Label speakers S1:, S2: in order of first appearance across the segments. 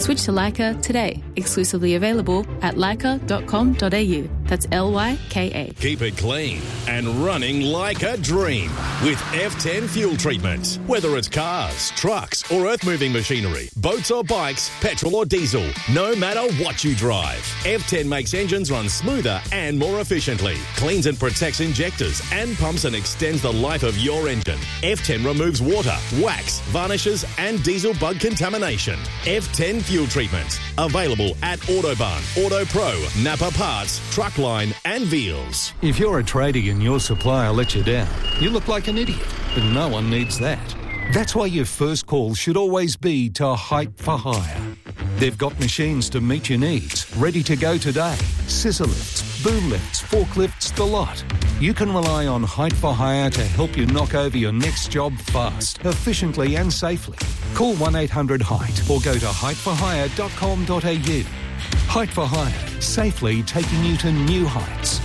S1: Switch to Leica today. Exclusively available at leica.com.au. That's Lyka.
S2: Keep it clean and running like a dream with F10 fuel treatment. Whether it's cars, trucks or earth-moving machinery, boats or bikes, petrol or diesel, no matter what you drive, F10 makes engines run smoother and more efficiently, cleans and protects injectors and pumps and extends the life of your engine. F10 removes water, wax, varnishes and diesel bug contamination. F10 fuel treatment. Available at Autobarn, Auto Pro, Napa Parts, Truckline and Veals.
S3: If you're a tradie and your supplier lets you down, you look like an idiot, but no one needs that. That's why your first call should always be to Height for Hire. They've got machines to meet your needs, ready to go today. Scissor lifts, boom lifts, forklifts, the lot. You can rely on Height for Hire to help you knock over your next job fast, efficiently and safely. Call 1-800-HEIGHT or go to heightforhire.com.au. Height for Hire, safely taking you to new heights.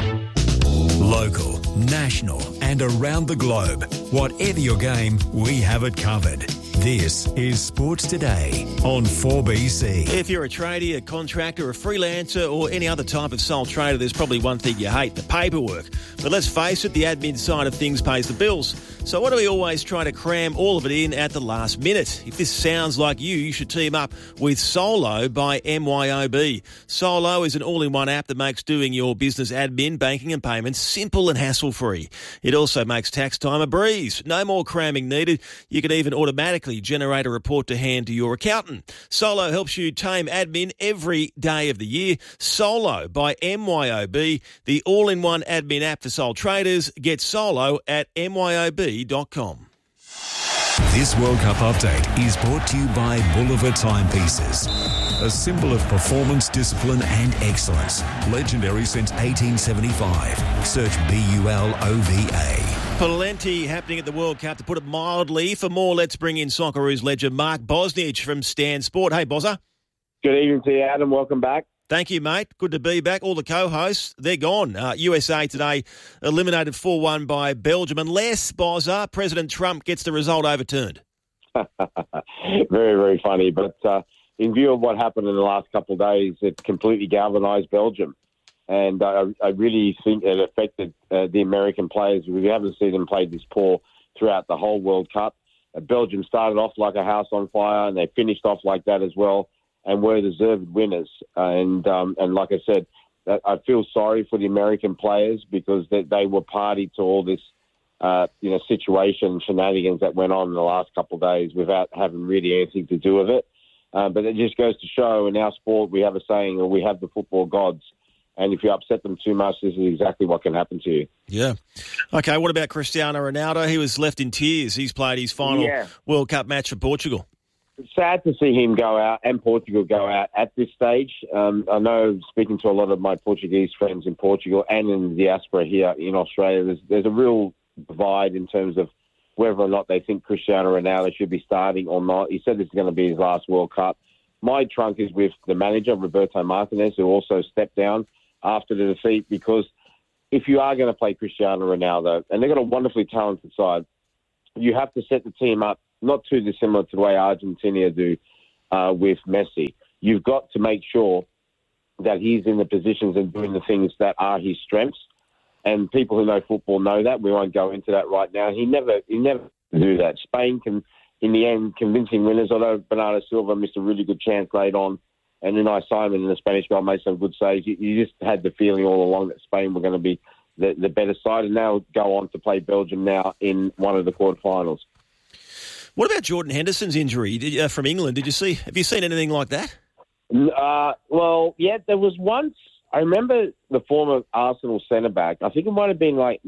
S4: Local, national and around the globe. Whatever your game, we have it covered. This is Sports Today on 4BC.
S5: If you're a tradie, a contractor, a freelancer or any other type of sole trader, there's probably one thing you hate, the paperwork. But let's face it, the admin side of things pays the bills. So why do we always try to cram all of it in at the last minute? If this sounds like you should team up with Solo by MYOB. Solo is an all-in-one app that makes doing your business admin, banking and payments simple and hassle-free. It also makes tax time a breeze. No more cramming needed. You can even automatically generate a report to hand to your accountant. Solo helps you tame admin every day of the year. Solo by MYOB, the all-in-one admin app for sole traders. Get Solo at myob.com.
S4: This World Cup update is brought to you by Bulliver Timepieces, a symbol of performance, discipline and excellence. Legendary since 1875. Search BULOVA.
S5: Plenty happening at the World Cup, to put it mildly. For more, let's bring in Socceroos legend Mark Bosnich from Stan Sport. Hey, Bozza.
S6: Good evening to you, Adam. Welcome back.
S5: Thank you, mate. Good to be back. All the co-hosts, they're gone. USA today eliminated 4-1 by Belgium, unless, Bozza, President Trump gets the result overturned.
S6: Very, very funny. But in view of what happened in the last couple of days, it completely galvanised Belgium. And I really think it affected the American players. We haven't seen them play this poor throughout the whole World Cup. Belgium started off like a house on fire, and they finished off like that as well, and were deserved winners. And like I said, I feel sorry for the American players because they were party to all this situation, shenanigans that went on in the last couple of days without having really anything to do with it. But it just goes to show in our sport we have a saying, or we have the football gods. And if you upset them too much, this is exactly what can happen to you.
S5: Yeah. Okay, what about Cristiano Ronaldo? He was left in tears. He's played his final World Cup match for Portugal.
S6: It's sad to see him go out and Portugal go out at this stage. I know, speaking to a lot of my Portuguese friends in Portugal and in the diaspora here in Australia, there's a real divide in terms of whether or not they think Cristiano Ronaldo should be starting or not. He said this is going to be his last World Cup. My trunk is with the manager, Roberto Martinez, who also stepped down after the defeat, because if you are going to play Cristiano Ronaldo, and they've got a wonderfully talented side, you have to set the team up not too dissimilar to the way Argentina do with Messi. You've got to make sure that he's in the positions and doing the things that are his strengths. And people who know football know that. We won't go into that right now. He never do that. Spain can, in the end, convincing winners, although Bernardo Silva missed a really good chance late on. And Unai Simon in the Spanish goal made some good saves. You just had the feeling all along that Spain were going to be the better side, and they'll go on to play Belgium now in one of the quarterfinals.
S5: What about Jordan Henderson's injury from England? Have you seen anything like that?
S6: Well, yeah, there was once. I remember the former Arsenal centre-back. I think it might have been like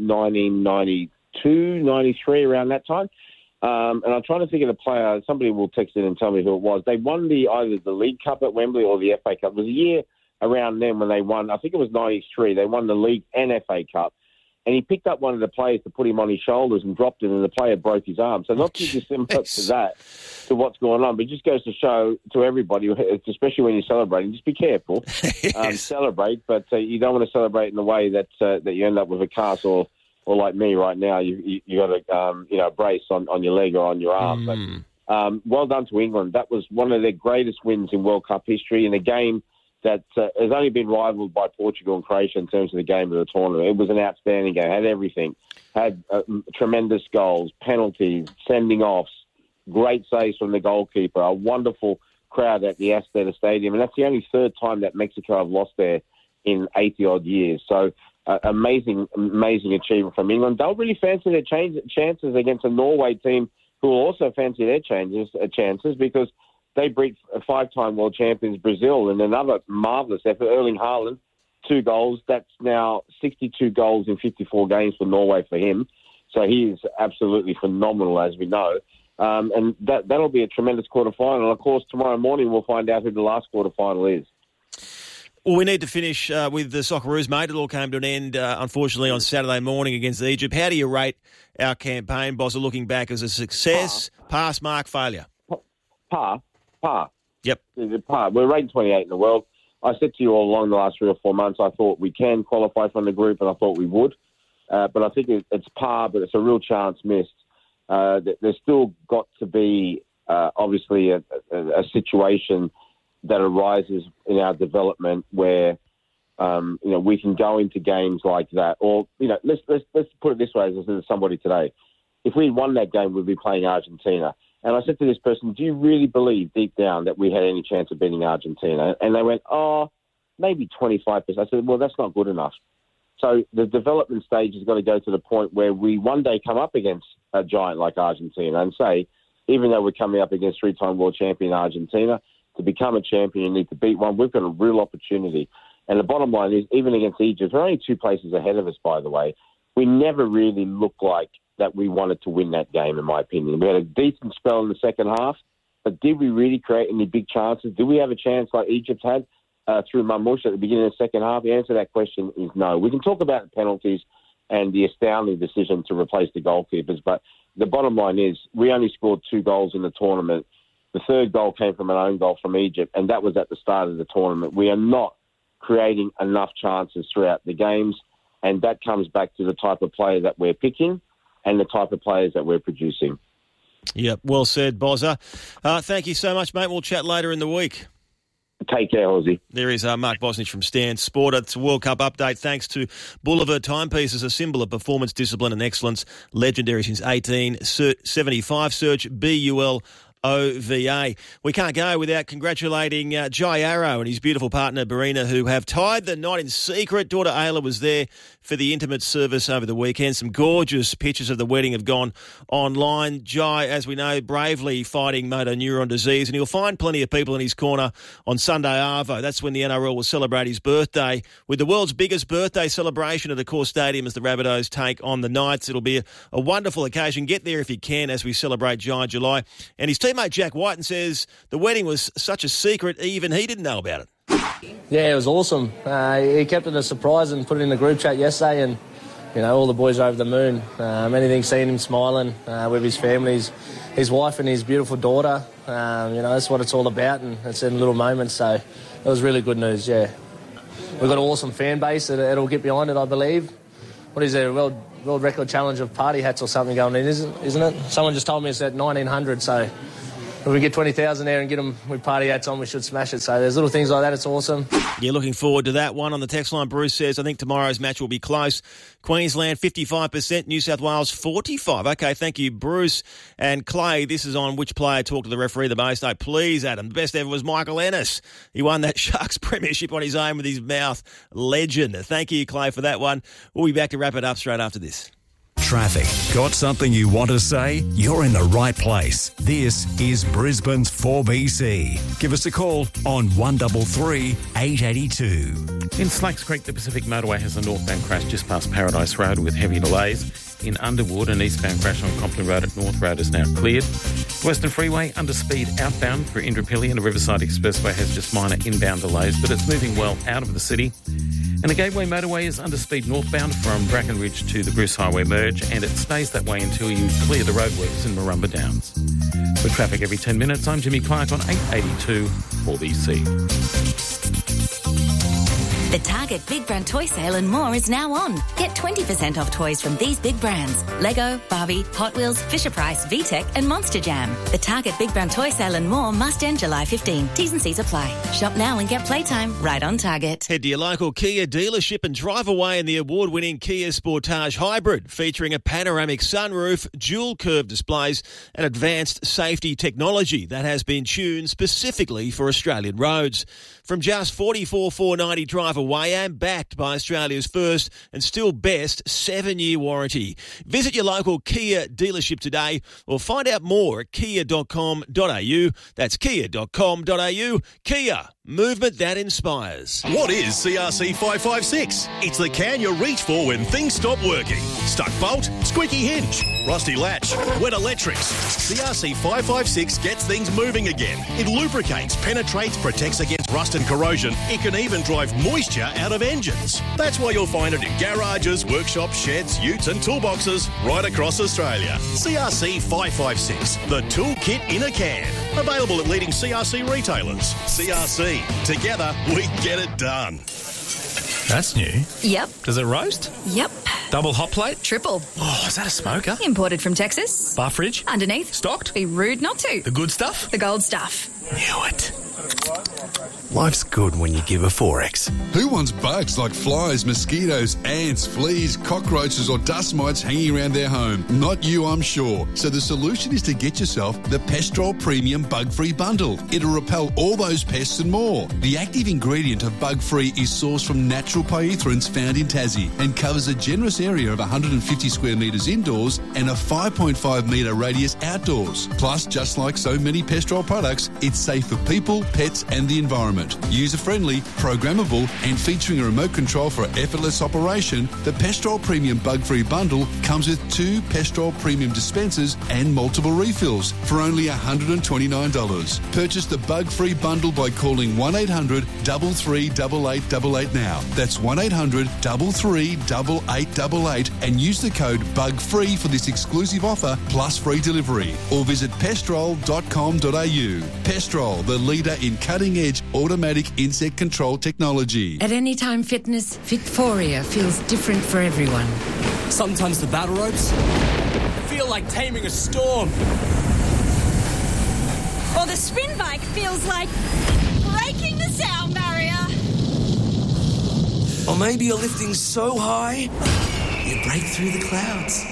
S6: 1992, 93, around that time. And I'm trying to think of the player. Somebody will text in and tell me who it was. They won either the League Cup at Wembley or the FA Cup. It was a year around then when they won. I think it was 93. They won the League and FA Cup. And he picked up one of the players to put him on his shoulders and dropped him, and the player broke his arm. So not too dissimilar to that, to what's going on. But it just goes to show to everybody, especially when you're celebrating, just be careful. Celebrate, but you don't want to celebrate in the way that you end up with a cast or like me right now, you got a brace on your leg or on your arm. But Well done to England. That was one of their greatest wins in World Cup history in a game that has only been rivaled by Portugal and Croatia in terms of the game of the tournament. It was an outstanding game, had everything, had tremendous goals, penalties, sending offs, great saves from the goalkeeper, a wonderful crowd at the Azteca Stadium. And that's the only third time that Mexico have lost there in 80-odd years. So amazing achievement from England. They'll really fancy their chances against a Norway team who will also fancy their chances because they beat a 5-time world champions Brazil in another marvellous effort. Erling Haaland, 2 goals. That's now 62 goals in 54 games for Norway for him. So he is absolutely phenomenal, as we know. And that'll be a tremendous quarterfinal. Of course, tomorrow morning we'll find out who the last quarterfinal is.
S5: Well, we need to finish with the Socceroos, mate. It all came to an end, unfortunately, on Saturday morning against Egypt. How do you rate our campaign, Bozza, looking back as a success, pass, mark, failure?
S6: Par.
S5: Yep.
S6: Par. We're ranked 28 in the world. I said to you all along the last 3 or 4 months, I thought we can qualify from the group, and I thought we would. But I think it's par, but it's a real chance missed. There's still got to be, obviously, a situation that arises in our development where, we can go into games like that. Or, let's put it this way, as I said to somebody today. If we won that game, we'd be playing Argentina. And I said to this person, do you really believe deep down that we had any chance of beating Argentina? And they went, maybe 25%. I said, well, that's not good enough. So the development stage has got to go to the point where we one day come up against a giant like Argentina and say, even though we're coming up against 3-time world champion Argentina, to become a champion, you need to beat one. We've got a real opportunity. And the bottom line is, even against Egypt, we're only 2 places ahead of us, by the way. We never really looked like that we wanted to win that game, in my opinion. We had a decent spell in the second half, but did we really create any big chances? Did we have a chance like Egypt had through Mamouche at the beginning of the second half? The answer to that question is no. We can talk about the penalties and the astounding decision to replace the goalkeepers, but the bottom line is we only scored 2 goals in the tournament. The third goal came from an own goal from Egypt, and that was at the start of the tournament. We are not creating enough chances throughout the games, and that comes back to the type of player that we're picking and the type of players that we're producing.
S5: Yep, well said, Bozza. Thank you so much, mate. We'll chat later in the week.
S6: Take care, Aussie.
S5: There is Mark Bosnich from Stan Sport. It's a World Cup update thanks to Boulevard Timepieces, a symbol of performance, discipline and excellence. Legendary since 1875. Search BULOVA. We can't go without congratulating Jai Arrow and his beautiful partner, Barina, who have tied the knot in secret. Daughter Ayla was there for the intimate service over the weekend. Some gorgeous pictures of the wedding have gone online. Jai, as we know, bravely fighting motor neuron disease, and he'll find plenty of people in his corner on Sunday Arvo. That's when the NRL will celebrate his birthday with the world's biggest birthday celebration at Accor Stadium as the Rabbitohs take on the Knights. It'll be a wonderful occasion. Get there if you can as we celebrate Jai July. And his teammate Jack Whiten says the wedding was such a secret, even he didn't know about it.
S7: Yeah, it was awesome. He kept it a surprise and put it in the group chat yesterday, and all the boys are over the moon. Anything, seeing him smiling with his family, his wife and his beautiful daughter. That's what it's all about, and it's in little moments. So it was really good news. Yeah, we've got an awesome fan base that'll get behind it, I believe. What is there? World record challenge of party hats or something going in, isn't it? Someone just told me it's at 1900. So if we get 20,000 there and get them with party hats on, we should smash it. So there's little things like that. It's awesome.
S5: Yeah, looking forward to that one. On the text line, Bruce says, I think tomorrow's match will be close. Queensland 55%, New South Wales 45%. Okay, thank you, Bruce. And Clay, this is on which player talked to the referee the most. No, please, Adam. The best ever was Michael Ennis. He won that Sharks premiership on his own with his mouth. Legend. Thank you, Clay, for that one. We'll be back to wrap it up straight after this.
S4: Traffic. Got something you want to say? You're in the right place. This is Brisbane's 4BC. Give us a call on 133 882.
S8: In Slacks Creek, the Pacific Motorway has a northbound crash just past Paradise Road with heavy delays. In Underwood, an eastbound crash on Compton Road at North Road is now cleared. The Western Freeway, underspeed outbound for Indooroopilly, and the Riverside Expressway has just minor inbound delays, but it's moving well out of the city. And the Gateway Motorway is underspeed northbound from Brackenridge to the Bruce Highway merge, and it stays that way until you clear the roadworks in Marumba Downs. For traffic every 10 minutes, I'm Jimmy Clark on 882 4BC.
S9: The Target Big Brand Toy Sale and more is now on. Get 20% off toys from these big brands: Lego, Barbie, Hot Wheels, Fisher-Price, VTech and Monster Jam. The Target Big Brand Toy Sale and more must end July 15. T's and C's apply. Shop now and get playtime right on Target.
S5: Head to your local Kia dealership and drive away in the award-winning Kia Sportage Hybrid, featuring a panoramic sunroof, dual curve displays and advanced safety technology that has been tuned specifically for Australian roads. From just $44,490 drive away and backed by Australia's first and still best 7-year warranty. Visit your local Kia dealership today or find out more at kia.com.au. That's kia.com.au. Kia, movement that inspires.
S2: What is CRC 556? It's the can you reach for when things stop working. Stuck bolt, squeaky hinge, rusty latch, wet electrics. CRC 556 gets things moving again. It lubricates, penetrates, protects against rust and corrosion. It can even drive moisture out of engines. That's why you'll find it in garages, workshops, sheds, utes and toolboxes right across Australia. CRC 556, the toolkit in a can. Available at leading CRC retailers. CRC, together we get it done.
S10: That's new.
S11: Yep.
S10: Does it roast?
S11: Yep.
S10: Double hot plate?
S11: Triple.
S10: Oh, is that a smoker?
S11: Imported from Texas.
S10: Bar fridge?
S11: Underneath.
S10: Stocked?
S11: Be rude not to.
S10: The good stuff?
S11: The gold stuff.
S10: Knew it. Life's good when you give a 4X.
S12: Who wants bugs like flies, mosquitoes, ants, fleas, cockroaches or dust mites hanging around their home? Not you, I'm sure. So the solution is to get yourself the Pestrol Premium Bug-Free Bundle. It'll repel all those pests and more. The active ingredient of Bug-Free is sourced from natural pyrethroids found in Tassie and covers a generous area of 150 square metres indoors and a 5.5 metre radius outdoors. Plus, just like so many Pestrol products, it's safe for people, pets and the environment. User-friendly, programmable and featuring a remote control for effortless operation, the Pestrol Premium Bug-Free Bundle comes with 2 Pestrol Premium dispensers and multiple refills for only $129. Purchase the Bug-Free Bundle by calling 1800 338888 now. That's 1800 338888 and use the code BUGFREE for this exclusive offer plus free delivery. Or visit pestrol.com.au. Pestrol, the leader in cutting-edge automatic insect control technology.
S13: At Anytime Fitness, Fitforia feels different for everyone.
S14: Sometimes the battle ropes feel like taming a storm.
S15: Or the spin bike feels like breaking the sound barrier.
S14: Or maybe you're lifting so high, you break through the clouds.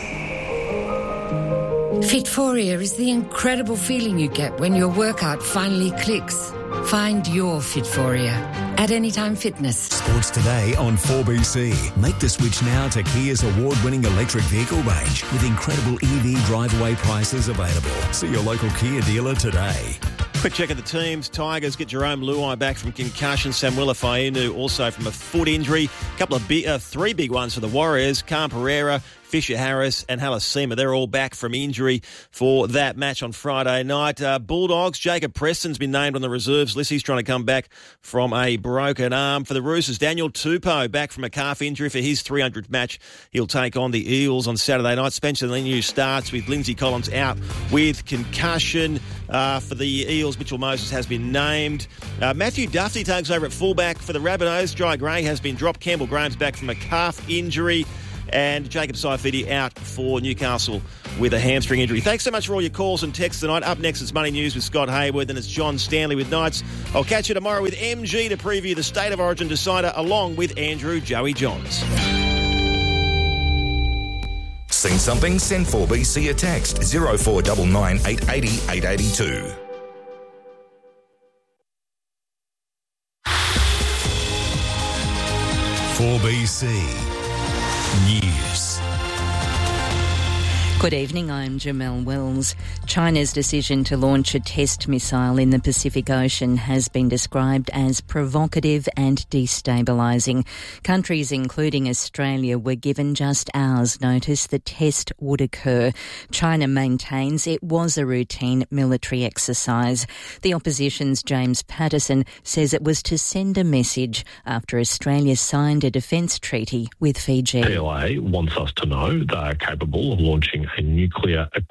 S13: Fitforia is the incredible feeling you get when your workout finally clicks. Find your Fitforia at Anytime Fitness.
S4: Sports today on 4BC. Make the switch now to Kia's award-winning electric vehicle range with incredible EV drive-away prices available. See your local Kia dealer today.
S5: Quick check of the teams. Tigers get Jerome Luai back from concussion. Samuela Fainu also from a foot injury. A couple of 3 big ones for the Warriors. Khan Pereira, Fisher Harris and Halasima, they're all back from injury for that match on Friday night. Bulldogs, Jacob Preston's been named on the reserves list. He's trying to come back from a broken arm. For the Roosters, Daniel Tupou back from a calf injury for his 300th match. He'll take on the Eels on Saturday night. Spencer Leniu starts with Lindsay Collins out with concussion. For the Eels, Mitchell Moses has been named. Matthew Duffy takes over at fullback for the Rabbitohs. Jai Gray has been dropped. Campbell Graham's back from a calf injury. And Jacob Saifidi out for Newcastle with a hamstring injury. Thanks so much for all your calls and texts tonight. Up next is Money News with Scott Hayward, then it's John Stanley with Knights. I'll catch you tomorrow with MG to preview the State of Origin decider along with Andrew Joey Johns.
S16: Seen something? Send 4BC a text 0499 880 882.
S4: News.
S17: Good evening, I'm Jamelle Wells. China's decision to launch a test missile in the Pacific Ocean has been described as provocative and destabilising. Countries including Australia were given just hours' notice the test would occur. China maintains it was a routine military exercise. The opposition's James Patterson says it was to send a message after Australia signed a defence treaty with Fiji.
S18: PLA wants us to know they are capable of launching a nuclear-equipped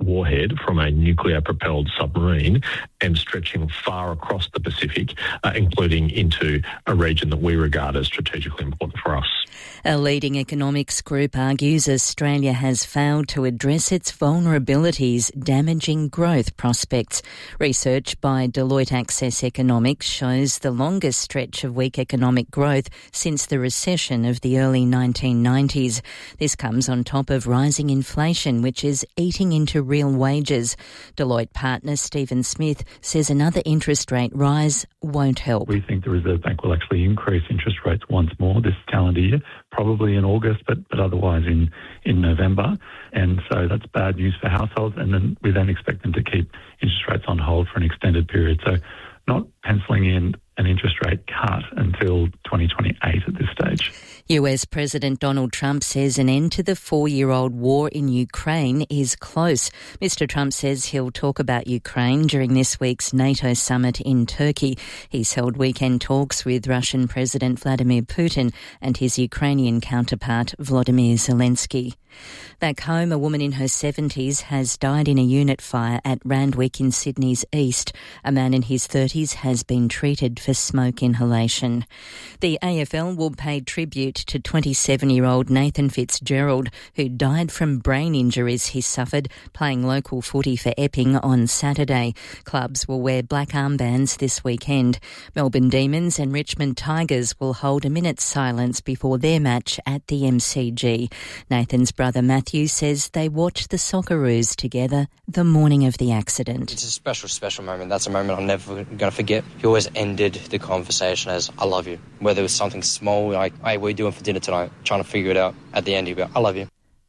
S18: warhead from a nuclear-propelled submarine and stretching far across the Pacific, including into a region that we regard as strategically important for us.
S17: A leading economics group argues Australia has failed to address its vulnerabilities, damaging growth prospects. Research by Deloitte Access Economics shows the longest stretch of weak economic growth since the recession of the early 1990s. This comes on top of rising inflation, which is eating into real wages. Deloitte partner Stephen Smith says another interest rate rise won't help.
S19: We think the Reserve Bank will actually increase interest rates once more this calendar year, probably in August, but otherwise in November. And so that's bad news for households. And then we expect them to keep interest rates on hold for an extended period. So not penciling in an interest rate cut until 2028 at this stage.
S17: US President Donald Trump says an end to the 4-year-old war in Ukraine is close. Mr. Trump says he'll talk about Ukraine during this week's NATO summit in Turkey. He's held weekend talks with Russian President Vladimir Putin and his Ukrainian counterpart Volodymyr Zelensky. Back home, a woman in her 70s has died in a unit fire at Randwick in Sydney's east. A man in his 30s has been treated for smoke inhalation. The AFL will pay tribute to 27-year-old Nathan Fitzgerald, who died from brain injuries he suffered playing local footy for Epping on Saturday. Clubs will wear black armbands this weekend. Melbourne Demons and Richmond Tigers will hold a minute's silence before their match at the MCG. Nathan's brother Matthew says they watched the Socceroos together the morning of the accident.
S20: It's a special moment. That's a moment I'm never going to forget. He always ended the conversation as, I love you. Whether it was something small, like, hey, what are you doing for dinner tonight? Trying to figure it out. At the end, he'd go, I love you.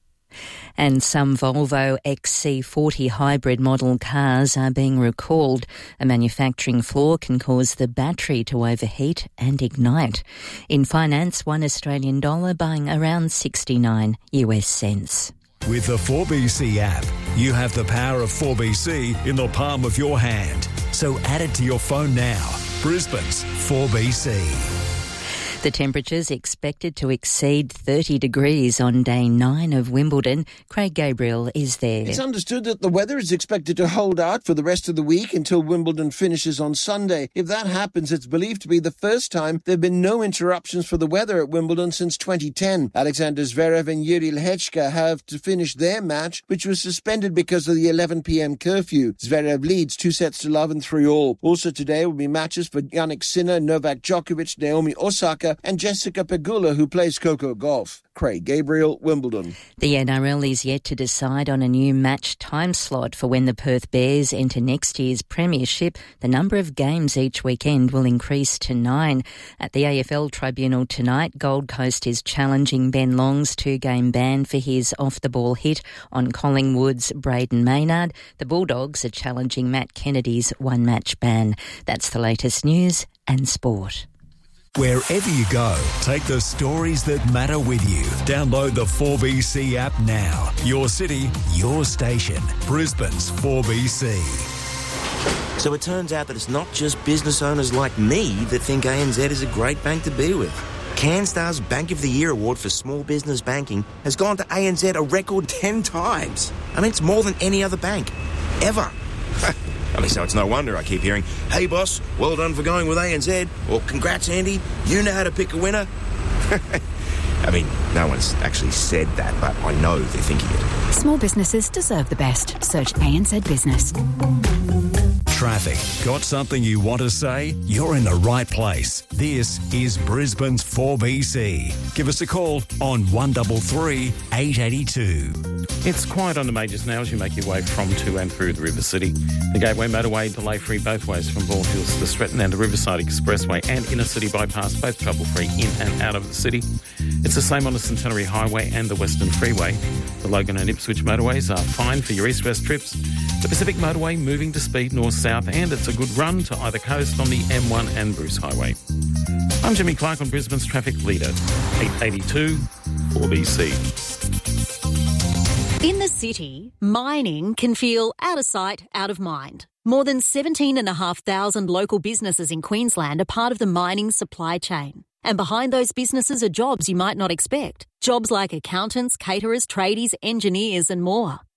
S17: And some Volvo XC40 hybrid model cars are being recalled. A manufacturing flaw can cause the battery to overheat and ignite. In finance, $1 Australian dollar buying around 69 US cents.
S4: With the 4BC app, you have the power of 4BC in the palm of your hand. So add it to your phone now. Brisbane's 4BC.
S17: The temperature's expected to exceed 30 degrees on day 9 of Wimbledon. Craig Gabriel is there.
S21: It's understood that the weather is expected to hold out for the rest of the week until Wimbledon finishes on Sunday. If that happens, it's believed to be the first time there have been no interruptions for the weather at Wimbledon since 2010. Alexander Zverev and Yuri Lehechka have to finish their match, which was suspended because of the 11 p.m. curfew. Zverev leads 2-0 and 3-all. Also today will be matches for Jannik Sinner, Novak Djokovic, Naomi Osaka, and Jessica Pegula, who plays Coco Gauff. Craig Gabriel, Wimbledon.
S17: The NRL is yet to decide on a new match time slot for when the Perth Bears enter next year's premiership. The number of games each weekend will increase to 9. At the AFL Tribunal tonight, Gold Coast is challenging Ben Long's 2-game ban for his off-the-ball hit on Collingwood's Braden Maynard. The Bulldogs are challenging Matt Kennedy's 1-match ban. That's the latest news and sport.
S4: Wherever you go, take the stories that matter with you. Download the 4BC app now. Your city, your station. Brisbane's 4BC.
S22: So it turns out that it's not just business owners like me that think ANZ is a great bank to be with. CanStar's Bank of the Year award for small business banking has gone to ANZ a record 10 times. I mean, it's more than any other bank, ever. So it's no wonder I keep hearing, hey boss, well done for going with ANZ, or congrats Andy, you know how to pick a winner. No one's actually said that, but I know they're thinking it.
S23: Small businesses deserve the best. Search ANZ Business.
S4: Traffic. Got something you want to say? You're in the right place. This is Brisbane's 4BC. Give us a call on 133 882.
S8: It's quiet on the majors now as you make your way from, to and through the River City. The Gateway Motorway delay-free both ways from Ballfields to Stretton, and the Riverside Expressway and Inner City Bypass both trouble-free in and out of the city. It's the same on the Centenary Highway and the Western Freeway. The Logan and Ipswich motorways are fine for your east-west trips. The Pacific Motorway moving to speed north-south, and it's a good run to either coast on the M1 and Bruce Highway. I'm Jimmy Clark on Brisbane's traffic leader, 882 4BC.
S24: In the city, mining can feel out of sight, out of mind. More than 17,500 local businesses in Queensland are part of the mining supply chain. And behind those businesses are jobs you might not expect. Jobs like accountants, caterers, tradies, engineers and more.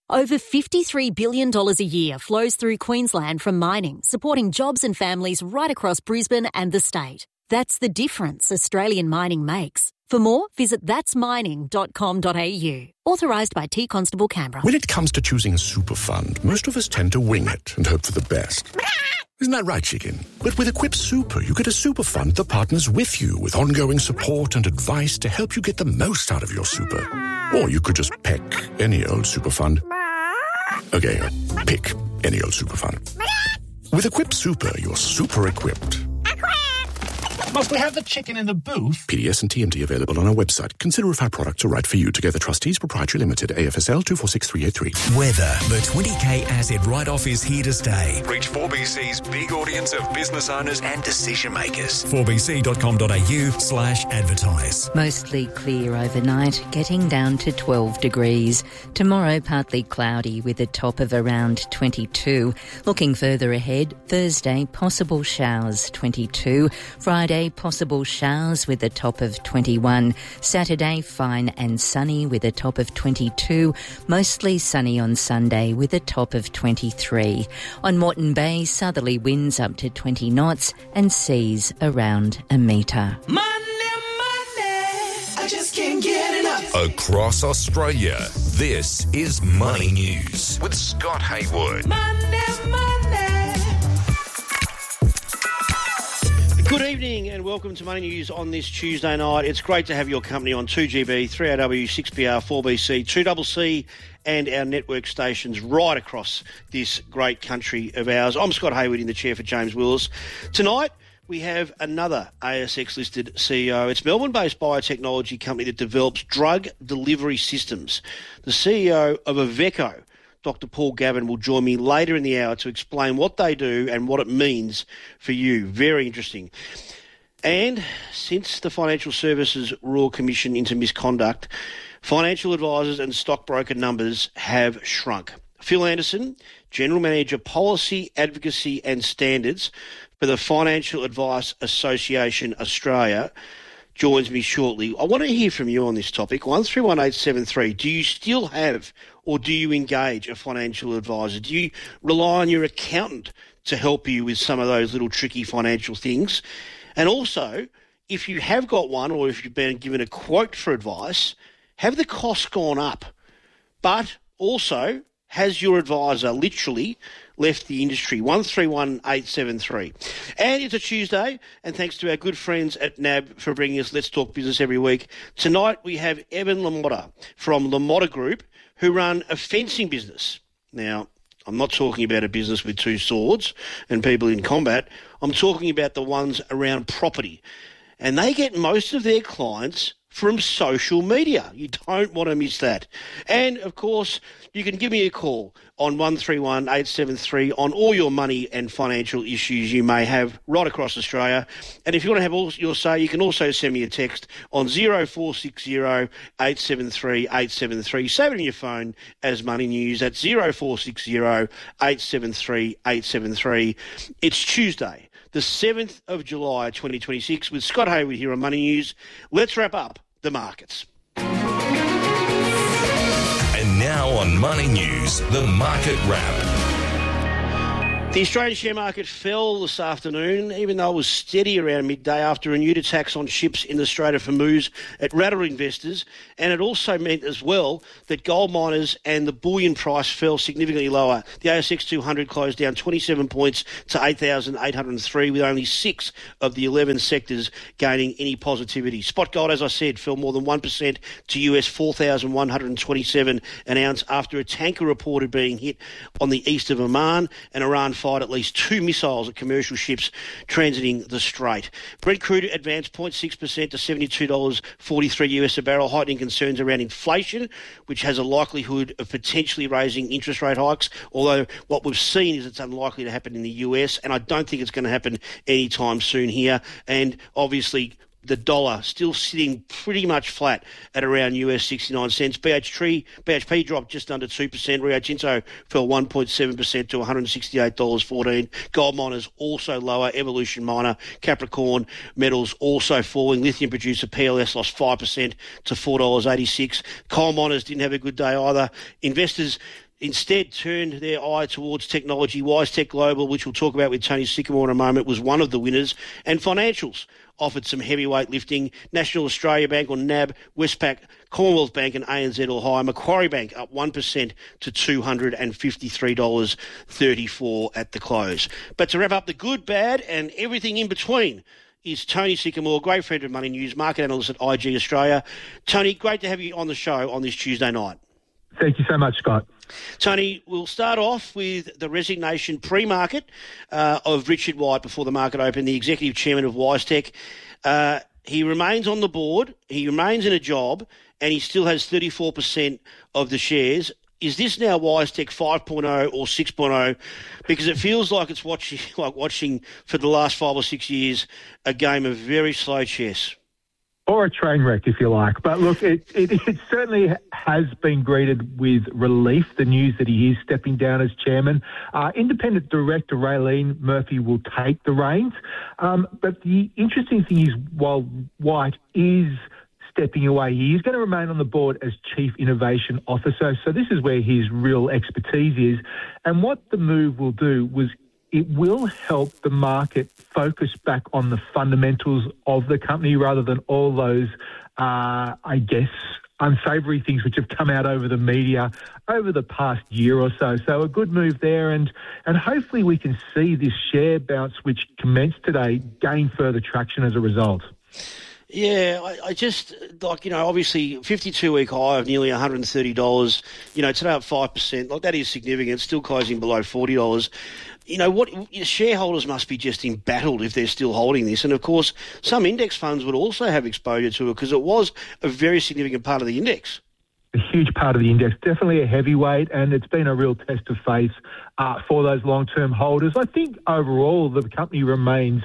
S24: Over $53 billion a year flows through Queensland from mining, supporting jobs and families right across Brisbane and the state. That's the difference Australian mining makes. For more, visit thatsmining.com.au. Authorised by T Constable Canberra.
S1: When it comes to choosing a super fund, most of us tend to wing it and hope for the best. Isn't that right, chicken? But with Equip Super, you get a super fund that partners with you with ongoing support and advice to help you get the most out of your super. Or you could just pick any old super fund. Okay, pick any old super fund. With Equip Super, you're super equipped.
S3: Must we have the chicken in the booth?
S1: PDS and TMT available on our website. Consider if our products are right for you. Together Trustees Proprietary Limited, AFSL 246383.
S4: Weather. The 20k asset write-off is here to stay. Reach 4BC's big audience of business owners and decision makers. 4bc.com.au/advertise.
S17: Mostly clear overnight, getting down to 12 degrees. Tomorrow, partly cloudy with a top of around 22. Looking further ahead, Thursday, possible showers, 22. Friday, possible showers with a top of 21. Saturday, fine and sunny with a top of 22. Mostly sunny on Sunday with a top of 23. On Moreton Bay, southerly winds up to 20 knots and seas around a metre.
S6: I just can't get enough.
S16: Across Australia, this is Money News with Scott Haywood.
S7: Good evening and welcome to Money News on this Tuesday night. It's great to have your company on 2GB, 3AW, 6PR, 4BC, 2CC and our network stations right across this great country of ours. I'm Scott Haywood in the chair for James Willis. Tonight we have another ASX-listed CEO. It's Melbourne-based biotechnology company that develops drug delivery systems. The CEO of Avecho, Dr. Paul Gavin, will join me later in the hour to explain what they do and what it means for you. Very interesting. And since the Financial Services Royal Commission into misconduct, financial advisors and stockbroker numbers have shrunk. Phil Anderson, General Manager, Policy, Advocacy and Standards for the Financial Advice Association Australia, joins me shortly. I want to hear from you on this topic. 131873. Do you still have or do you engage a financial advisor? Do you rely on your accountant to help you with some of those little tricky financial things? And also, if you have got one or if you've been given a quote for advice, have the costs gone up? But also, has your advisor literally left the industry? 131873. And it's a Tuesday, and thanks to our good friends at NAB for bringing us Let's Talk Business every week. Tonight we have Evan Lamotta from Lamotta Group, who run a fencing business. Now, I'm not talking about a business with two swords and people in combat. I'm talking about the ones around property. And they get most of their clients from social media. You don't want to miss that. And, of course, you can give me a call on 131873 on all your money and financial issues you may have right across Australia. And if you want to have all your say, you can also send me a text on 0460 873 873. Save it in your phone as Money News. That's 0460 873 873. It's Tuesday, the 7th of July 2026, with Scott Haywood here on Money News. Let's wrap up the markets.
S16: And now on Money News, the Market Wrap.
S7: The Australian share market fell this afternoon, even though it was steady around midday after renewed attacks on ships in the Strait of Hormuz. It rattled investors, and it also meant as well that gold miners and the bullion price fell significantly lower. The ASX 200 closed down 27 points to 8,803, with only 6 of the 11 sectors gaining any positivity. Spot gold, as I said, fell more than 1% to US $4,127 an ounce after a tanker reported being hit on the east of Oman, and Iran fired at least 2 missiles at commercial ships transiting the Strait. Brent crude advanced 0.6% to $72.43 US a barrel, heightening concerns around inflation, which has a likelihood of potentially raising interest rate hikes, although what we've seen is it's unlikely to happen in the US, and I don't think it's going to happen anytime soon here. And obviously, the dollar still sitting pretty much flat at around US 69 cents. BHP dropped just under 2%. Rio Tinto fell 1.7% to $168.14. Gold miners also lower. Evolution Miner, Capricorn Metals also falling. Lithium producer PLS lost 5% to $4.86. Coal miners didn't have a good day either. Investors instead turned their eye towards technology. WiseTech Global, which we'll talk about with Tony Sycamore in a moment, was one of the winners. And financials offered some heavyweight lifting. National Australia Bank, or NAB, Westpac, Commonwealth Bank and ANZ all higher. Macquarie Bank up 1% to $253.34 at the close. But to wrap up the good, bad and everything in between is Tony Sycamore, great friend of Money News, market analyst at IG Australia. Tony, great to have you on the show on this Tuesday night.
S2: Thank you so much, Scott.
S7: Tony, we'll start off with the resignation pre-market of Richard White before the market opened, the executive chairman of WiseTech. He remains on the board, he remains in a job, and he still has 34% of the shares. Is this now WiseTech 5.0 or 6.0? Because it feels like it's watching for the last 5 or 6 years a game of very slow chess.
S2: Or a train wreck, if you like. But look, it certainly has been greeted with relief, the news that he is stepping down as chairman. Independent director Raylene Murphy will take the reins. But the interesting thing is, while White is stepping away, he is going to remain on the board as Chief Innovation Officer. So this is where his real expertise is. And what the move will do was it will help the market focus back on the fundamentals of the company rather than all those, unsavoury things which have come out over the media over the past year or so. So a good move there, and hopefully we can see this share bounce which commenced today gain further traction as a result.
S7: Yeah, I just, obviously 52-week high of nearly $130, today up 5%. That is significant, still closing below $40. What shareholders must be just embattled if they're still holding this. And, of course, some index funds would also have exposure to it because it was a very significant part of the index.
S2: A huge part of the index, definitely a heavyweight, and it's been a real test of faith for those long-term holders. I think overall the company remains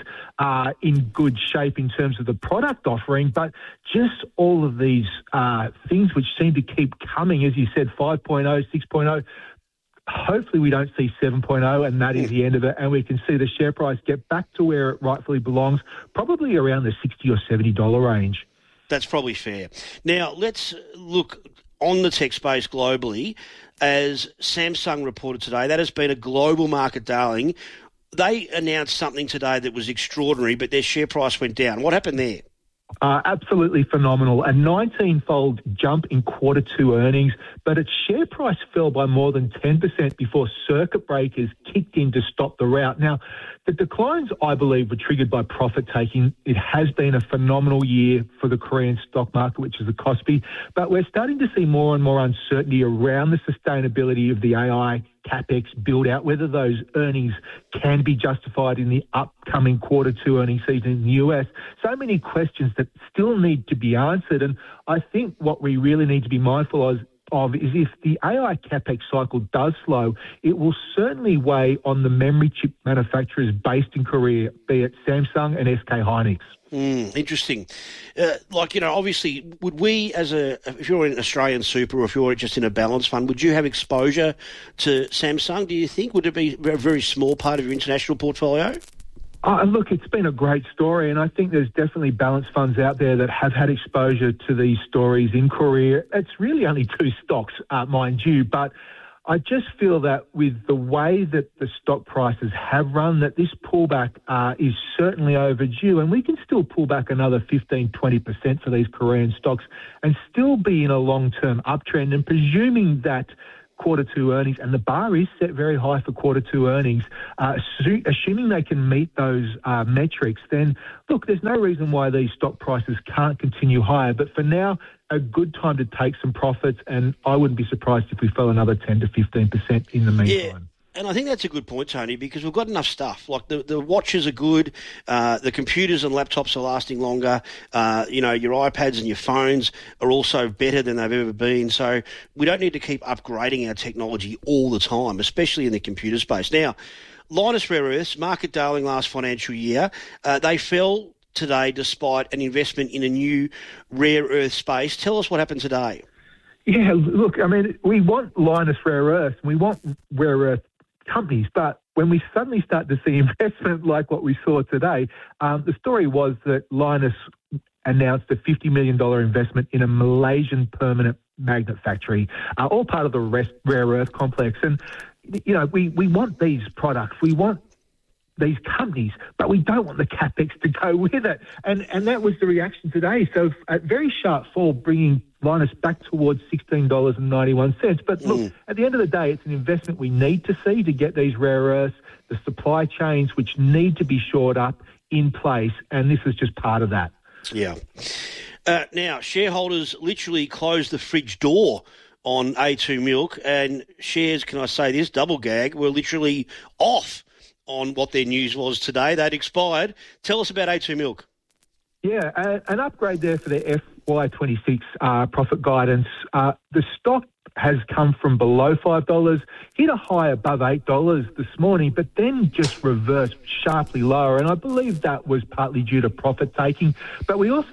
S2: in good shape in terms of the product offering, but just all of these things which seem to keep coming, as you said, 5.0, 6.0, hopefully we don't see 7.0 and that is the end of it, and we can see the share price get back to where it rightfully belongs, probably around the $60 or $70 range.
S7: That's probably fair. Now, let's look on the tech space globally. As Samsung reported today, that has been a global market darling. They announced something today that was extraordinary, but their share price went down. What happened there?
S2: Absolutely phenomenal. A 19-fold jump in quarter two earnings, but its share price fell by more than 10% before circuit breakers kicked in to stop the rout. Now, the declines, I believe, were triggered by profit-taking. It has been a phenomenal year for the Korean stock market, which is the Kospi, but we're starting to see more and more uncertainty around the sustainability of the AI CapEx build-out, whether those earnings can be justified in the upcoming quarter two earnings season in the US. So many questions that still need to be answered, and I think what we really need to be mindful of is if the AI CapEx cycle does slow, it will certainly weigh on the memory chip manufacturers based in Korea, be it Samsung and SK Hynix.
S7: Interesting. Obviously, would we, if you're in Australian super or if you're just in a balanced fund, would you have exposure to Samsung, do you think? Would it be a very small part of your international portfolio?
S2: Look, it's been a great story, and I think there's definitely balanced funds out there that have had exposure to these stories in Korea. It's really only two stocks, mind you, but I just feel that with the way that the stock prices have run, that this pullback is certainly overdue, and we can still pull back another 15-20% for these Korean stocks and still be in a long-term uptrend. And presuming that quarter two earnings, and the bar is set very high for quarter two earnings, assuming they can meet those metrics, then look, there's no reason why these stock prices can't continue higher. But for now, a good time to take some profits, and I wouldn't be surprised if we fell another 10 to 15% in the meantime.
S7: Yeah. And I think that's a good point, Tony, because we've got enough stuff. Like the watches are good, the computers and laptops are lasting longer, your iPads and your phones are also better than they've ever been. So we don't need to keep upgrading our technology all the time, especially in the computer space. Now, Lynas Rare Earths, market darling last financial year, they fell today despite an investment in a new rare earth space. Tell us what happened today.
S2: Yeah, look, I mean, we want Lynas Rare Earths, we want rare earth companies, but when we suddenly start to see investment like what we saw today, the story was that Lynas announced a $50 million investment in a Malaysian permanent magnet factory, all part of the rare earth complex. And, you know, we want these products. We want these companies, but we don't want the capex to go with it. And that was the reaction today. So a very sharp fall, bringing Lynas back towards $16.91. But look, at the end of the day, it's an investment we need to see to get these rare earths, the supply chains, which need to be shored up in place. And this is just part of that.
S7: Yeah. Now, shareholders literally closed the fridge door on A2 Milk, and shares, can I say this, double gag, were literally off on what their news was today. They'd expired. Tell us about A2 Milk.
S2: Yeah, an upgrade there for their FY26 profit guidance. The stock has come from below $5, hit a high above $8 this morning, but then just reversed sharply lower. And I believe that was partly due to profit taking. But we also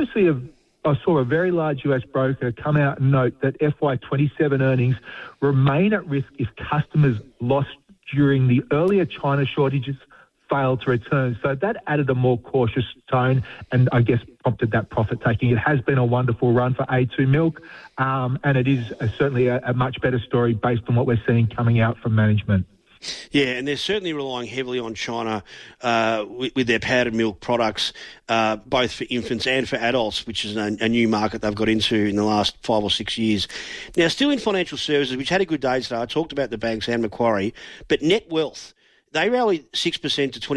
S2: I saw a very large US broker come out and note that FY27 earnings remain at risk if customers lost during the earlier China shortages failed to return. So that added a more cautious tone and I guess prompted that profit taking. It has been a wonderful run for A2 Milk, and it is certainly a much better story based on what we're seeing coming out from management.
S7: Yeah, and they're certainly relying heavily on China with their powdered milk products, both for infants and for adults, which is a new market they've got into in the last 5 or 6 years. Now, still in financial services, which had a good day today, I talked about the banks and Macquarie, but Net Wealth, they rallied 6% to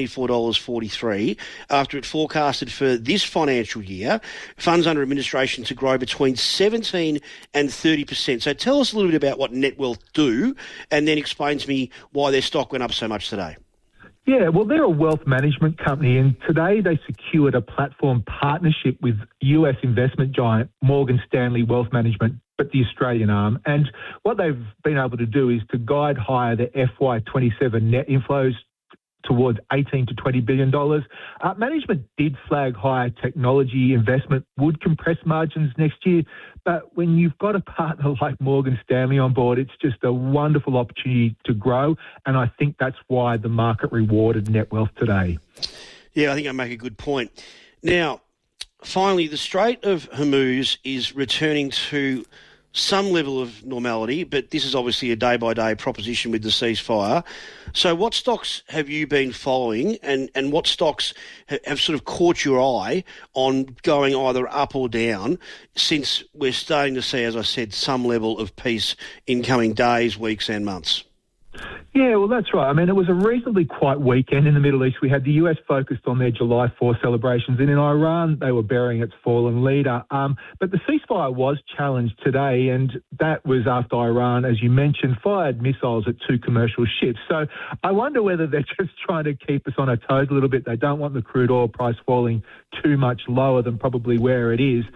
S7: $24.43 after it forecasted for this financial year funds under administration to grow between 17 and 30%. So tell us a little bit about what Net Wealth do and then explain to me why their stock went up so much today.
S2: Yeah, well, they're a wealth management company, and today they secured a platform partnership with US investment giant Morgan Stanley Wealth Management, but the Australian arm. And what they've been able to do is to guide higher the FY27 net inflows towards $18 to $20 billion. Management did flag higher technology investment would compress margins next year, but when you've got a partner like Morgan Stanley on board, it's just a wonderful opportunity to grow, and I think that's why the market rewarded Net Wealth today.
S7: Yeah, I think I make a good point. Now, finally, the Strait of Hormuz is returning to some level of normality, but this is obviously a day-by-day proposition with the ceasefire. So what stocks have you been following and what stocks have sort of caught your eye on going either up or down since we're starting to see, as I said, some level of peace in coming days, weeks and months?
S2: Yeah, well, that's right. I mean, it was a reasonably quiet weekend in the Middle East. We had the US focused on their July 4 celebrations, and in Iran, they were burying its fallen leader. But the ceasefire was challenged today, and that was after Iran, as you mentioned, fired missiles at 2 commercial ships. So I wonder whether they're just trying to keep us on our toes a little bit. They don't want the crude oil price falling too much lower than probably where it is.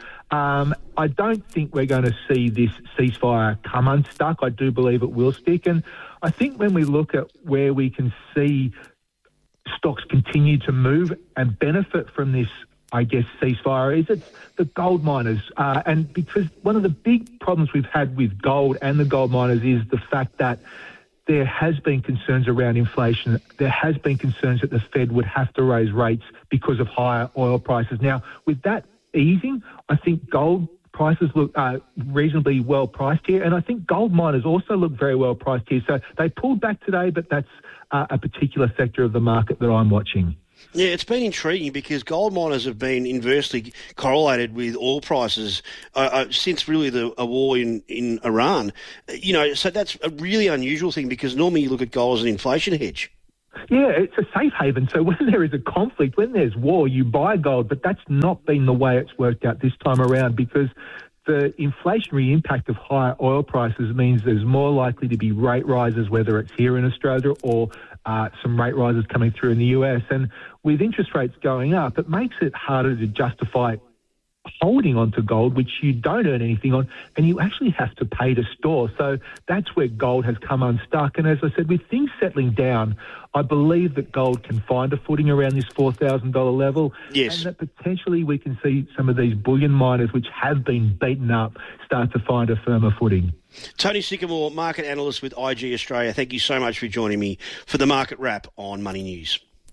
S2: I don't think we're going to see this ceasefire come unstuck. I do believe it will stick. And I think when we look at where we can see stocks continue to move and benefit from this, I guess, ceasefire, is it's the gold miners. And because one of the big problems we've had with gold and the gold miners is the fact that there has been concerns around inflation. There has been concerns that the Fed would have to raise rates because of higher oil prices. Now, with that easing, I think gold prices look reasonably well priced here, and I think gold miners also look very well priced here. So they pulled back today, but that's a particular sector of the market that I'm watching.
S7: Yeah, it's been intriguing because gold miners have been inversely correlated with oil prices since really a war in Iran. You know, so that's a really unusual thing because normally you look at gold as an inflation hedge.
S2: Yeah, it's a safe haven. So when there is a conflict, when there's war, you buy gold, but that's not been the way it's worked out this time around because the inflationary impact of higher oil prices means there's more likely to be rate rises, whether it's here in Australia or some rate rises coming through in the US. And with interest rates going up, it makes it harder to justify holding onto gold, which you don't earn anything on, and you actually have to pay to store. So that's where gold has come unstuck. And as I said, with things settling down, I believe that gold can find a footing around this $4,000 level.
S7: Yes.
S2: And that potentially we can see some of these bullion miners, which have been beaten up, start to find a firmer footing.
S7: Tony Sycamore, market analyst with IG Australia, thank you so much for joining me for the Market Wrap on Money News.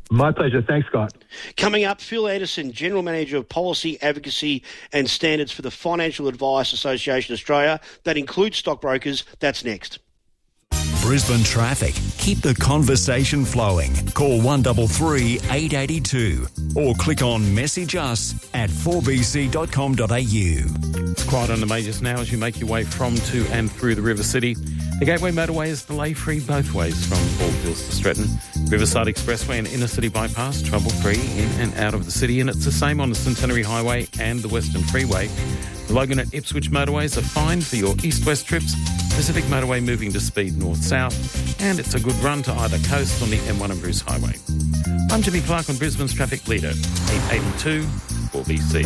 S2: My pleasure. Thanks, Scott.
S7: Coming up, Phil Anderson, General Manager of Policy, Advocacy and Standards for the Financial Advice Association Australia. That includes stockbrokers. That's next.
S4: Brisbane traffic. Keep the conversation flowing. Call 133 882 or click on message us at 4bc.com.au.
S8: It's quiet on the majors now as you make your way from, to and through the River City. The Gateway Motorway is delay-free both ways from Bald Hills to Stretton. Riverside Expressway and Inner City Bypass, trouble-free in and out of the city, and it's the same on the Centenary Highway and the Western Freeway. The Logan at Ipswich motorways are fine for your east-west trips. Pacific Motorway moving to speed north-south, and it's a good run to either coast on the M1 and Bruce Highway. I'm Jimmy Clark on Brisbane's Traffic Leader, 882 4BC.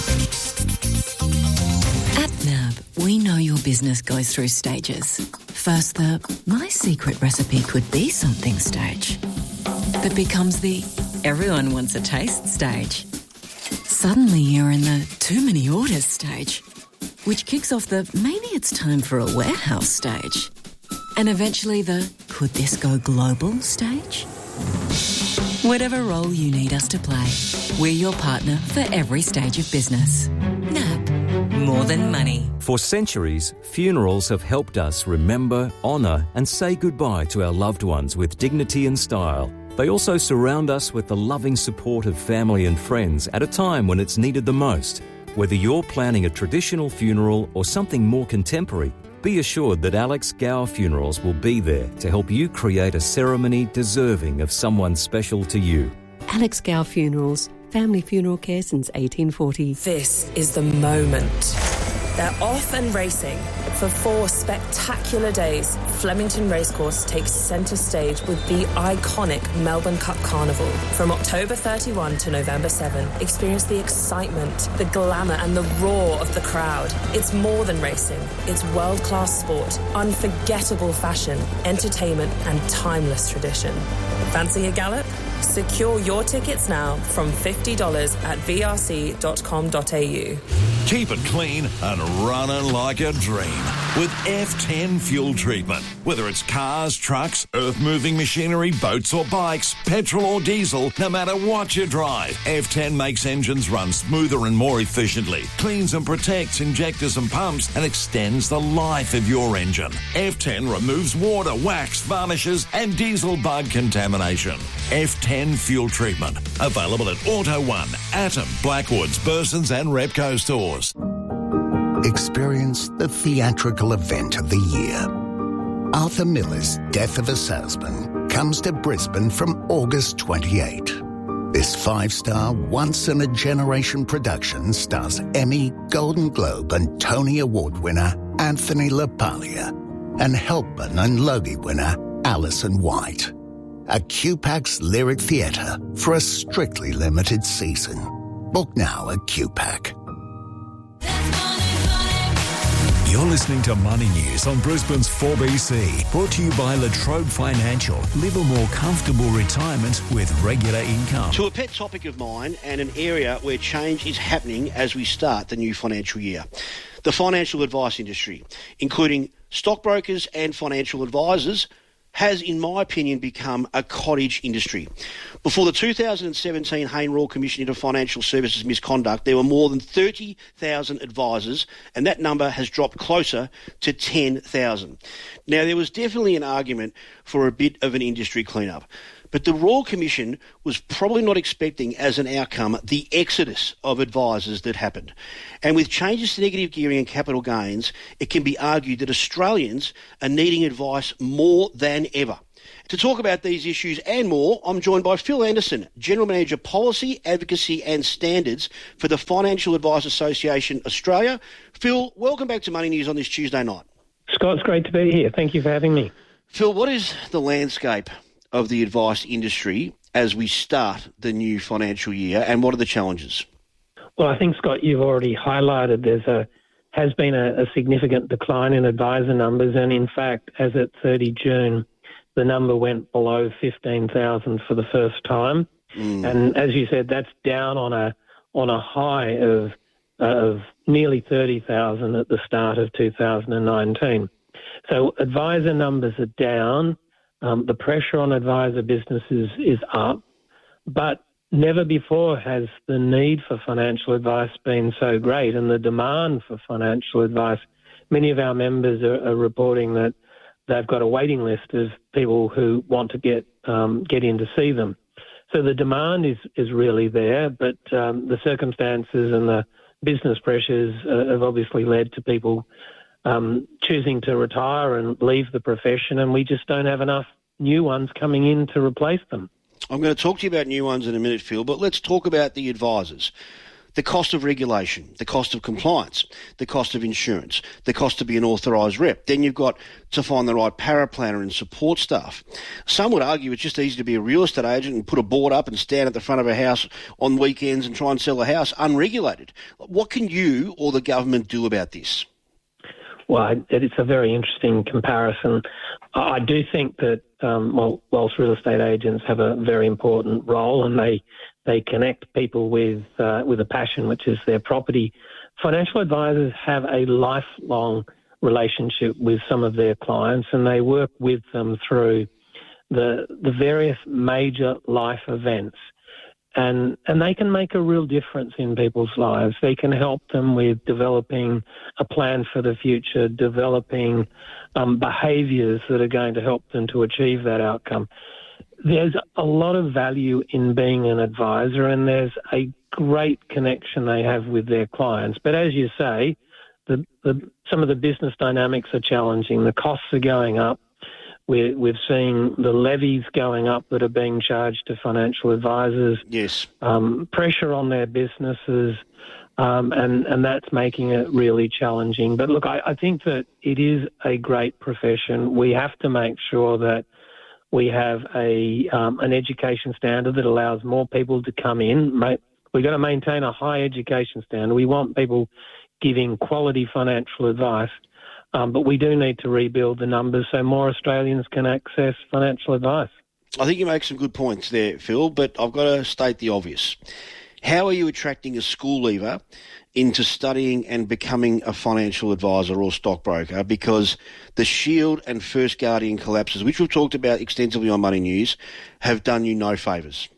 S9: At NAB, we know your business goes through stages. First, the my secret recipe could be something stage. That becomes the everyone wants a taste stage. Suddenly you're in the too many orders stage, which kicks off the maybe it's time for a warehouse stage. And eventually the could this go global stage? Whatever role you need us to play, we're your partner for every stage of business. NAB, more than money.
S10: For centuries, funerals have helped us remember, honour and say goodbye to our loved ones with dignity and style. They also surround us with the loving support of family and friends at a time when it's needed the most. Whether you're planning a traditional funeral or something more contemporary, be assured that Alex Gower Funerals will be there to help you create a ceremony deserving of someone special to you.
S11: Alex Gower Funerals, family funeral care since 1840.
S12: This is the moment. They're off and racing. For 4 spectacular days, Flemington Racecourse takes centre stage with the iconic Melbourne Cup Carnival. From October 31 to November 7, experience the excitement, the glamour and the roar of the crowd. It's more than racing. It's world-class sport, unforgettable fashion, entertainment and timeless tradition. Fancy a gallop? Secure your tickets now from $50 at vrc.com.au.
S25: Keep it clean and running like a dream with F10 fuel treatment. Whether it's cars, trucks, earth-moving machinery, boats or bikes, petrol or diesel, no matter what you drive, F10 makes engines run smoother and more efficiently, cleans and protects injectors and pumps, and extends the life of your engine. F10 removes water, wax, varnishes and diesel bug contamination. F10 fuel treatment. Available at Auto One, Atom, Blackwoods, Bursons and Repco stores.
S26: Experience the theatrical event of the year. Arthur Miller's Death of a Salesman comes to Brisbane from August 28. This 5-star, once-in-a-generation production stars Emmy, Golden Globe and Tony Award winner Anthony LaPaglia and Helpman and Logie winner Alison White. A QPAC's Lyric Theatre for a strictly limited season. Book now at QPAC.
S4: You're listening to Money News on Brisbane's 4BC, brought to you by La Trobe Financial. Live a more comfortable retirement with regular income.
S7: To a pet topic of mine and an area where change is happening as we start the new financial year. The financial advice industry, including stockbrokers and financial advisors, has, in my opinion, become a cottage industry. Before the 2017 Hayne Royal Commission into Financial Services Misconduct, there were more than 30,000 advisors, and that number has dropped closer to 10,000. Now, there was definitely an argument for a bit of an industry clean-up, but the Royal Commission was probably not expecting as an outcome the exodus of advisors that happened. And with changes to negative gearing and capital gains, it can be argued that Australians are needing advice more than ever. To talk about these issues and more, I'm joined by Phil Anderson, General Manager Policy, Advocacy and Standards for the Financial Advice Association Australia. Phil, welcome back to Money News on this Tuesday night.
S27: Scott, it's great to be here. Thank you for having me.
S7: Phil, what is the landscape of the advice industry as we start the new financial year, and what are the challenges?
S27: Well, I think, Scott, you've already highlighted has been a significant decline in advisor numbers, and in fact, as at 30 June, the number went below 15,000 for the first time. And as you said, that's down on a high of nearly 30,000 at the start of 2019. So advisor numbers are down. The pressure on advisor businesses is up. But never before has the need for financial advice been so great, and the demand for financial advice. Many of our members are reporting that they've got a waiting list of people who want to get in to see them. So the demand is really there, but the circumstances and the business pressures have obviously led to people choosing to retire and leave the profession, and we just don't have enough new ones coming in to replace them.
S7: I'm going to talk to you about new ones in a minute, Phil, but let's talk about the advisors. The cost of regulation, the cost of compliance, the cost of insurance, the cost to be an authorised rep. Then you've got to find the right paraplanner and support staff. Some would argue it's just easy to be a real estate agent and put a board up and stand at the front of a house on weekends and try and sell a house unregulated. What can you or the government do about this?
S27: Well, it's a very interesting comparison. I do think that whilst real estate agents have a very important role and they connect people with a passion, which is their property, financial advisors have a lifelong relationship with some of their clients, and they work with them through the various major life events. And they can make a real difference in people's lives. They can help them with developing a plan for the future, developing behaviours that are going to help them to achieve that outcome. There's a lot of value in being an advisor, and there's a great connection they have with their clients. But as you say, some of the business dynamics are challenging. The costs are going up. We've seen the levies going up that are being charged to financial advisors.
S7: Yes.
S27: Pressure on their businesses, and that's making it really challenging. But look, I think that it is a great profession. We have to make sure that we have an education standard that allows more people to come in. We've got to maintain a high education standard. We want people giving quality financial advice. But we do need to rebuild the numbers so more Australians can access financial advice.
S7: I think you make some good points there, Phil, but I've got to state the obvious. How are you attracting a school leaver into studying and becoming a financial advisor or stockbroker? Because the Shield and First Guardian collapses, which we've talked about extensively on Money News, have done you no favours.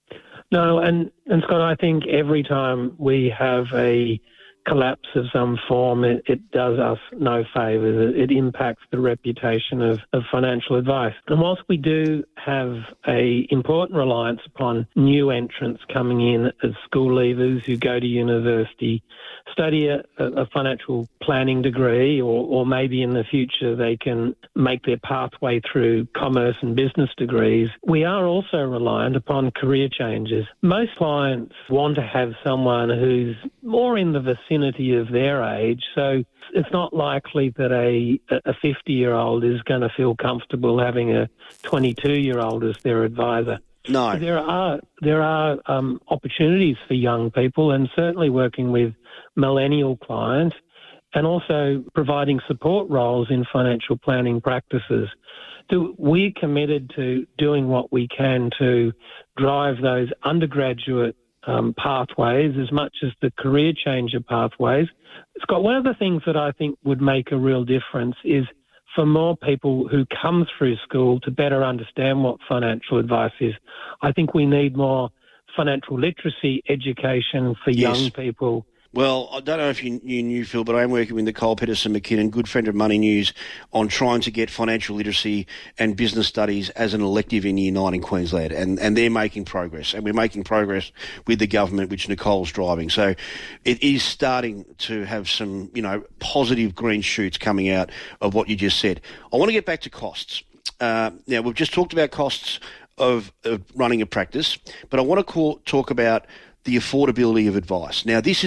S27: No, and Scott, I think every time we have a collapse of some form, it does us no favours. It impacts the reputation of financial advice. And whilst we do have a important reliance upon new entrants coming in as school leavers who go to university, study a financial planning degree, or maybe in the future they can make their pathway through commerce and business degrees, we are also reliant upon career changes. Most clients want to have someone who's more in the vicinity of their age, so it's not likely that a 50-year-old is going to feel comfortable having a 22-year-old as their advisor.
S7: No.
S27: So there are opportunities for young people, and certainly working with millennial clients, and also providing support roles in financial planning practices. So we're committed to doing what we can to drive those undergraduate pathways as much as the career changer pathways. Scott, one of the things that I think would make a real difference is for more people who come through school to better understand what financial advice is. I think we need more financial literacy education for young people.
S7: Well, I don't know if you knew, Phil, but I am working with Nicole Peterson-McKinnon, good friend of Money News, on trying to get financial literacy and business studies as an elective in Year 9 in Queensland, and they're making progress, and we're making progress with the government, which Nicole's driving. So it is starting to have some, positive green shoots coming out of what you just said. I want to get back to costs. Now, we've just talked about costs of running a practice, but I want to talk about the affordability of advice. Now, this is